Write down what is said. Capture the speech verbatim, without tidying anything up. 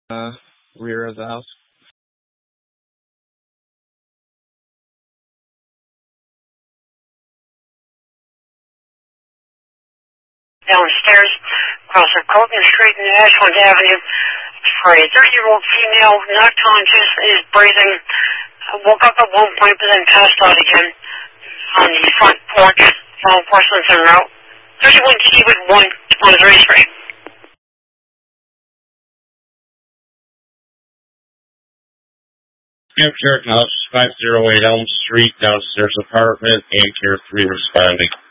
uh, rear of the house. Downstairs, across the Colton Street and Ashland Avenue, for a thirty-year-old female, not conscious, is breathing. Woke up at one point, but then passed out again on the front porch, on Porcelain Route. thirty-one T with one on the racetrack. Hampshire House, five oh eight Elm Street, downstairs apartment, and Care three responding.